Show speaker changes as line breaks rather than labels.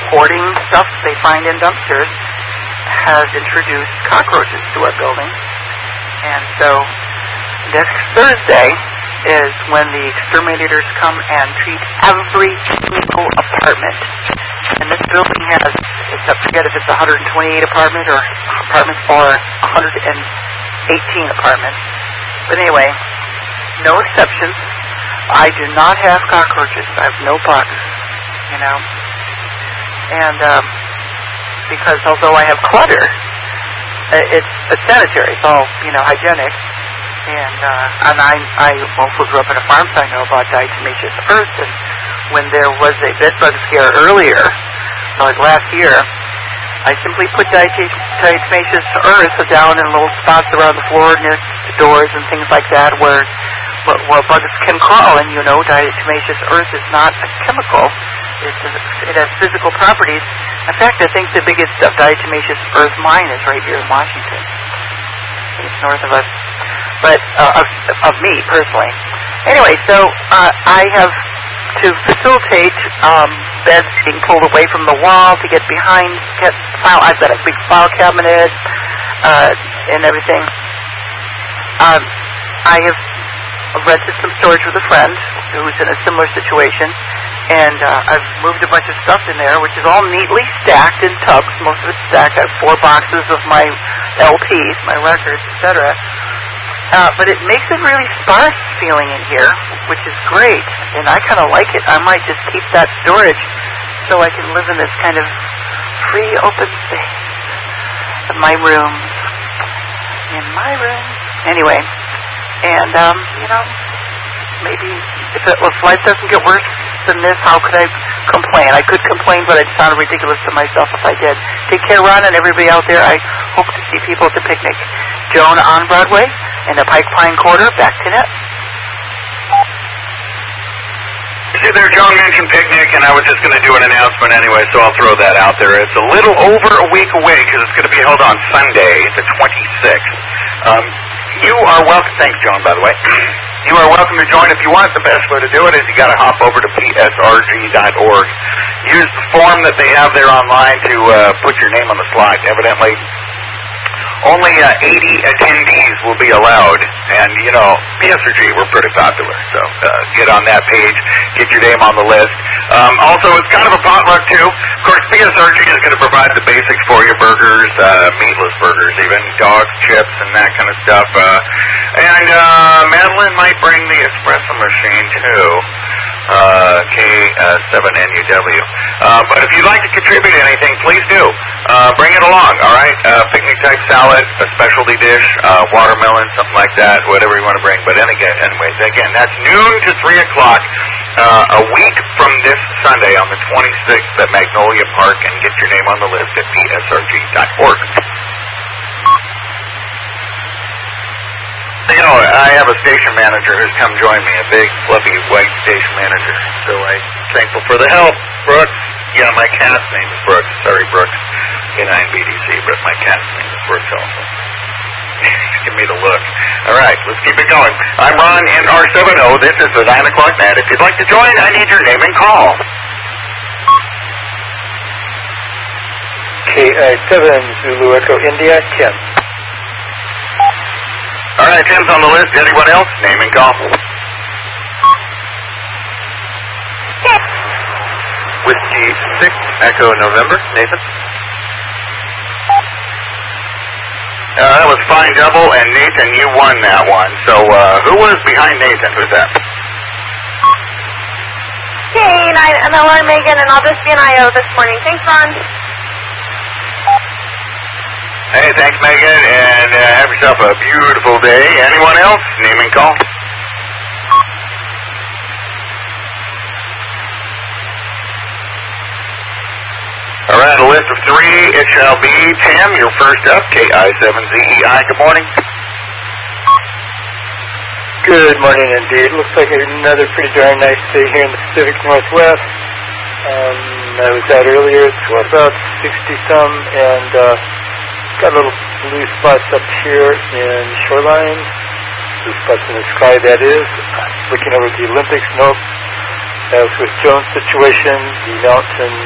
hoarding stuff they find in dumpsters has introduced cockroaches to our building. And so next Thursday is when the exterminators come and treat every single apartment. And this building has, I forget if it's 128 apartments or 118 apartments. But anyway, no exceptions. I do not have cockroaches. I have no bugs, you know. And because although I have clutter, it's sanitary. It's all, you know, hygienic. And I also grew up in a farm, so I know about diatomaceous earth. And when there was a bedbug scare earlier, like last year, I simply put diatomaceous earth down in little spots around the floor near the doors and things like that where bugs can crawl. And you know, diatomaceous earth is not a chemical. It has physical properties. In fact, I think the biggest diatomaceous earth mine is right here in Washington. It's north of us. But of me personally. Anyway, so I have to facilitate beds being pulled away from the wall to get behind file. I've got a big file cabinet and everything. I have rented some storage with a friend who's in a similar situation, and I've moved a bunch of stuff in there, which is all neatly stacked in tubs. Most of it's stacked. I have 4 boxes of my LPs, my records, etc. But it makes a really sparse feeling in here, which is great, and I kind of like it. I might just keep that storage so I can live in this kind of free, open space in my room. Anyway, and, you know, maybe if life doesn't get worse than this, how could I complain? I could complain, but I'd sound ridiculous to myself if I did. Take care, Ron, and everybody out there. I hope to see people at the picnic. Joan on Broadway and the Pike Pine Quarter, back to net.
See there, Joan mentioned picnic, and I was just going to do an announcement anyway, so I'll throw that out there. It's a little over a week away because it's going to be held on Sunday, the 26th. You are welcome. Thanks, Joan, by the way. You are welcome to join if you want. The best way to do it is you got to hop over to psrg.org. Use the form that they have there online to put your name on the slide. Evidently, only 80 attendees will be allowed. And, you know, PSRG, we're pretty popular. So get on that page, get your name on the list. Also, it's kind of a potluck, too. Of course, PSRG is going to provide the basics for you, burgers, meatless burgers, even dog chips and that kind of stuff. And Madeline might bring the espresso machine, too. K7NUW. But if you'd like to contribute anything, please do. Bring it along, all right? Picnic-type salad, a specialty dish, watermelon, something like that, whatever you want to bring. But anyways, again, that's noon to 3 o'clock a week from this Sunday on the 26th at Magnolia Park, and get your name on the list at psrg.org. You know, I have a station manager who's come join me, a big, fluffy, white station manager. So I'm thankful for the help. Brooks. Yeah, my cat's name is Brooks. Sorry, Brooks. K9BDC, but my cat's name is Brooks also. Give me the look. All right, let's keep it going. I'm Ron in R70. This is the 9 o'clock net. If you'd like to join, I need your name and call.
KI7 Zulu Echo India, Ken.
All right, Tim's on the list. Anyone else? Name and call.
Whiskey 6 Echo November, Nathan.
That was fine double, and Nathan, you won that one. So who was behind Nathan? Who's that?
Hey, MLR Megan, and I'll just be an IO this morning. Thanks, Ron.
Hey, thanks, Megan, and have yourself a beautiful day. Anyone else? Name and call. All right, a list of 3. It shall be Tim, you're first up, KI7ZEI. Good morning.
Good morning, indeed. Looks like another pretty darn nice day here in the Pacific Northwest. I was out earlier. It's about 60-some, and got little blue spots up here in Shoreline. Blue spots in the sky, that is. Looking over the Olympics, nope. As with Jones' situation, the mountain